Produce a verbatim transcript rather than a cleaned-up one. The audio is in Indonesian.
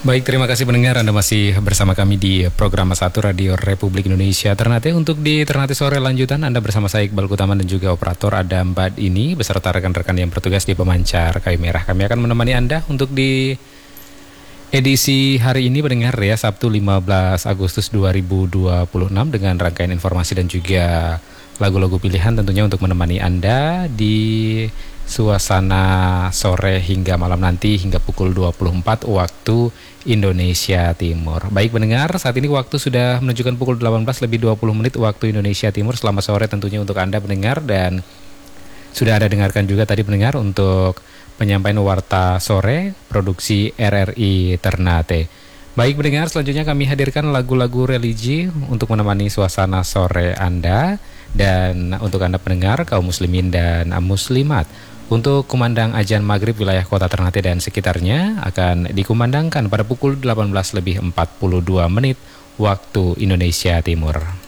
Baik, terima kasih pendengar, Anda masih bersama kami di program satu Radio Republik Indonesia Ternate. Untuk di Ternate Sore lanjutan, Anda bersama saya Iqbal Kutaman dan juga operator Adam Bad ini beserta rekan-rekan yang bertugas di pemancar kayu merah. Kami akan menemani Anda untuk di edisi hari ini pendengar ya, Sabtu lima belas Agustus dua ribu dua puluh enam dengan rangkaian informasi dan juga lagu-lagu pilihan tentunya untuk menemani Anda di suasana sore hingga malam nanti hingga pukul dua puluh empat waktu Indonesia Timur. Baik pendengar, saat ini waktu sudah menunjukkan pukul delapan belas lebih dua puluh menit waktu Indonesia Timur. Selamat sore tentunya untuk Anda pendengar, dan sudah Anda dengarkan juga tadi pendengar untuk penyampaian warta sore produksi R R I Ternate. Baik pendengar, selanjutnya kami hadirkan lagu-lagu religi untuk menemani suasana sore Anda dan untuk Anda pendengar kaum muslimin dan muslimat. Untuk kumandang ajan maghrib wilayah kota Ternate dan sekitarnya akan dikumandangkan pada pukul delapan belas lebih empat puluh dua menit waktu Indonesia Timur.